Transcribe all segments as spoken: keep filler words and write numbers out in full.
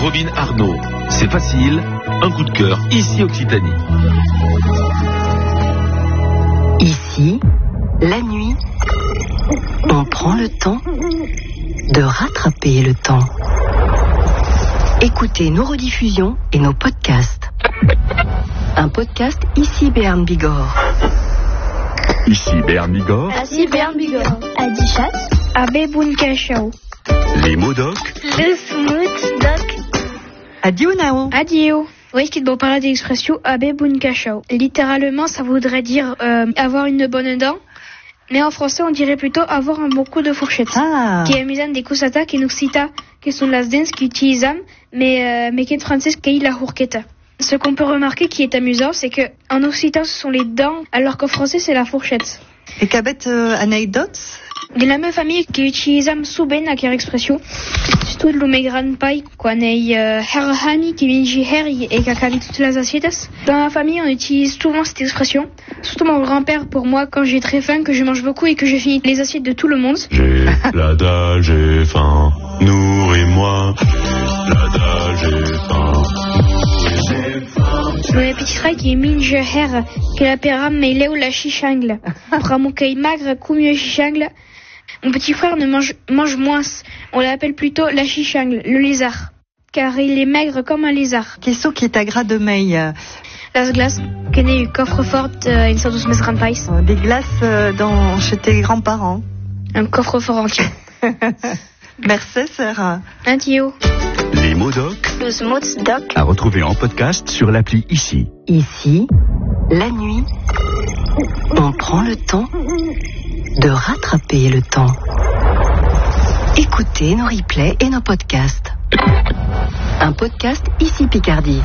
Robin Arnaud. C'est facile, un coup de cœur, ici Occitanie. Ici, la nuit, on prend le temps de rattraper le temps. Écoutez nos rediffusions et nos podcasts. Un podcast ici Béarn Bigorre. Ici Béarn Bigorre. Ici Béarn Bigorre. Adichat. Abbé Bunkachao. Les mots doc. Le smooth doc. Adio Nao. Adio. Oui, qui te bon parler d'expression Abbé Bunkachao. Littéralement, ça voudrait dire euh, avoir une bonne dent. Mais en français, on dirait plutôt avoir un bon coup de fourchette. Ah. Qui est misant des cosata qui nous cita, qui sont las dents qui utilisent, mais, euh, mais qui est français, qui est la fourchette. Ce qu'on peut remarquer qui est amusant, c'est que en occitan, ce sont les dents, alors qu'en français, c'est la fourchette. Et qu'avait euh, anecdote? De la même famille qui utilise souben à quelle expression. Surtout de mes grandes pailles, quoi, n'est herhami qui vient her et kakali toutes les assiettes. Dans ma famille, on utilise souvent cette expression. Surtout mon grand-père pour moi quand j'ai très faim, que je mange beaucoup et que je finis les assiettes de tout le monde. J'ai la dalle, j'ai faim, nourris-moi. La dalle, j'ai faim. Le petit frère qui est minge her, que la péram mais léo la chichangle. Pramo kei magre, coumio chichangle. Mon petit frère ne mange, mange moins. On l'appelle plutôt la chichangle, le lézard. Car il est maigre comme un lézard. Qu'est-ce qui est à gras de meille? Las glace, que n'est eu coffre-fort, euh, une sorte de mes grand pais. Des glaces euh, dans, chez tes grands-parents. Un coffre-fort entier. Merci, Sarah. Un tio. Les mots doc. Le smooth doc. À retrouver en podcast sur l'appli Ici. Ici, la nuit, on prend le temps de rattraper le temps. Écoutez nos replays et nos podcasts. Un podcast Ici Picardie.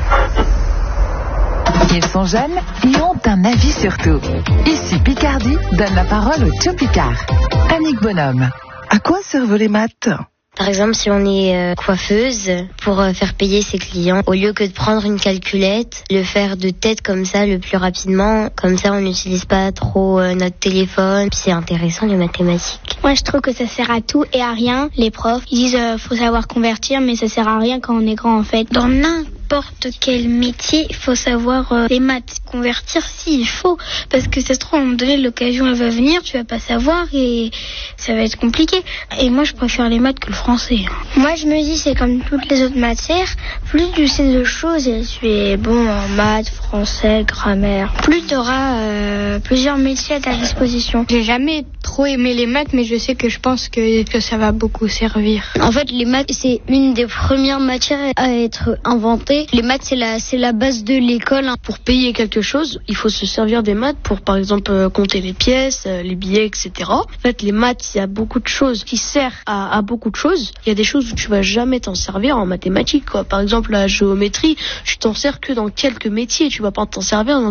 Ils sont jeunes et ont un avis sur tout. Ici Picardie donne la parole au Tio Picard. Annick Bonhomme. À quoi servent les maths? Par exemple, si on est euh, coiffeuse, pour euh, faire payer ses clients, au lieu que de prendre une calculette, le faire de tête comme ça le plus rapidement, comme ça on n'utilise pas trop euh, notre téléphone, puis c'est intéressant les mathématiques. Moi je trouve que ça sert à tout et à rien. Les profs, ils disent euh, faut savoir convertir, mais ça sert à rien quand on est grand en fait. Dans n'importe quel métier, il faut savoir euh, les maths. Convertir s'il faut, parce que ça se trouve à un moment donné l'occasion elle va venir, tu vas pas savoir et ça va être compliqué. Et moi je préfère les maths que le français. Moi je me dis c'est comme toutes les autres matières, plus tu sais de choses et tu es bon en maths, français, grammaire, plus tu auras euh, plusieurs métiers à ta disposition. J'ai jamais trop aimé les maths, mais je sais que je pense que, que ça va beaucoup servir. En fait les maths c'est une des premières matières à être inventée. Les maths c'est la, c'est la base de l'école. Pour payer quelque chose, il faut se servir des maths pour par exemple euh, compter les pièces, euh, les billets, et cetera. En fait les maths, il y a beaucoup de choses qui servent à, à beaucoup de choses. Il y a des choses où tu vas jamais t'en servir en mathématiques, quoi. Par exemple la géométrie, tu t'en sers que dans quelques métiers, tu vas pas t'en servir dans